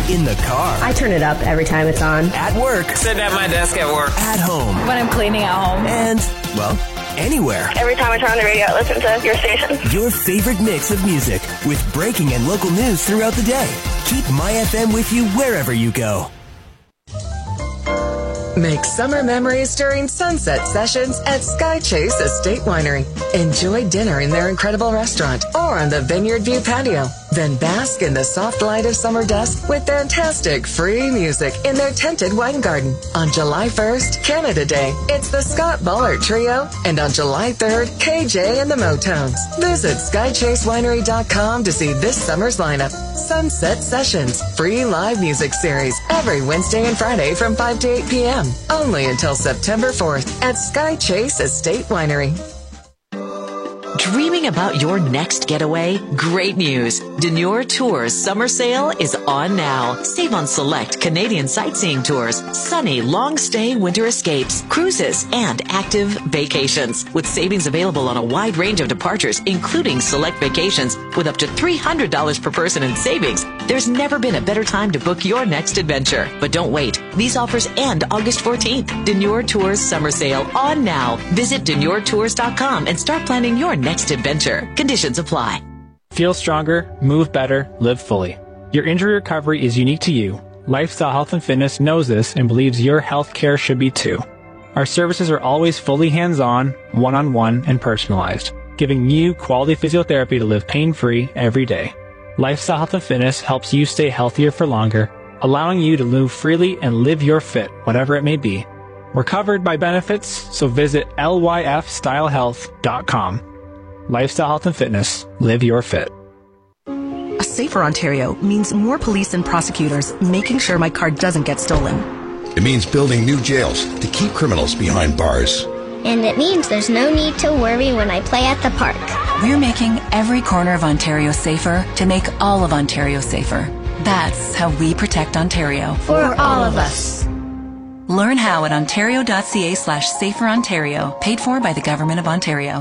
In the car. I turn it up every time it's on. At work. Sitting at my desk at work. At home. When I'm cleaning at home. And, well, anywhere. Every time I turn on the radio, I listen to your station. Your favorite mix of music with breaking and local news throughout the day. Keep My FM with you wherever you go. Make summer memories during sunset sessions at Sky Chase Estate Winery. Enjoy dinner in their incredible restaurant or on the Vineyard View patio. Then bask in the soft light of summer dusk with fantastic free music in their tented wine garden. On July 1st, Canada Day, it's the Scott Bullard Trio. And on July 3rd, KJ and the Motones. Visit SkyChaseWinery.com to see this summer's lineup. Sunset Sessions, free live music series, every Wednesday and Friday from 5 to 8 p.m. Only until September 4th at Sky Chase Estate Winery. Dreaming about your next getaway? Great news. Denure Tours Summer Sale is on now. Save on select Canadian sightseeing tours, sunny, long-stay winter escapes, cruises, and active vacations. With savings available on a wide range of departures, including select vacations, with up to $300 per person in savings, there's never been a better time to book your next adventure. But don't wait. These offers end August 14th. Denure Tours Summer Sale on now. Visit DenureTours.com and start planning your next adventure. Conditions apply. Feel stronger, move better, live fully. Your injury recovery is unique to you. Lifestyle Health and Fitness knows this and believes your health care should be too. Our services are always fully hands-on, one-on-one, and personalized, giving you quality physiotherapy to live pain-free every day. Lifestyle Health and Fitness helps you stay healthier for longer, allowing you to move freely and live your fit, whatever it may be. We're covered by benefits, so visit lyfstylehealth.com. Lifestyle Health and Fitness. Live your fit. A safer Ontario means more police and prosecutors making sure my car doesn't get stolen. It means building new jails to keep criminals behind bars. And it means there's no need to worry when I play at the park. We're making every corner of Ontario safer to make all of Ontario safer. That's how we protect Ontario. For all of us. Learn how at ontario.ca/saferontario. Paid for by the Government of Ontario.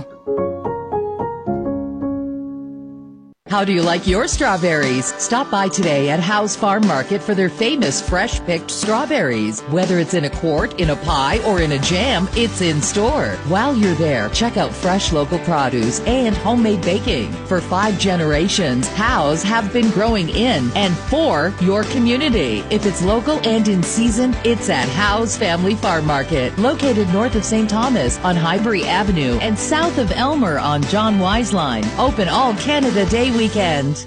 How do you like your strawberries? Stop by today at Howe's Farm Market for their famous fresh-picked strawberries. Whether it's in a quart, in a pie, or in a jam, it's in store. While you're there, check out fresh local produce and homemade baking. For 5 generations, Howe's have been growing in and for your community. If it's local and in season, it's at Howe's Family Farm Market, located north of St. Thomas on Highbury Avenue and south of Elmer on John Wise Line. Open all Canada Day weekend.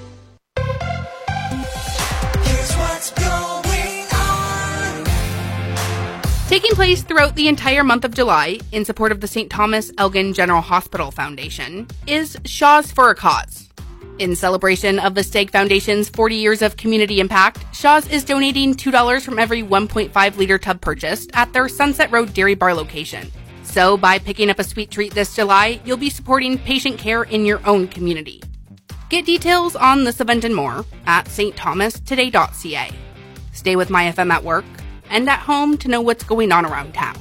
Here's what's going on. Taking place throughout the entire month of July in support of the St. Thomas Elgin General Hospital Foundation is Shaw's for a Cause. In celebration of the Stag Foundation's 40 years of community impact, Shaw's is donating $2 from every 1.5-liter tub purchased at their Sunset Road Dairy Bar location. So by picking up a sweet treat this July, you'll be supporting patient care in your own community. Get details on this event and more at stthomastoday.ca. Stay with My FM at work and at home to know what's going on around town.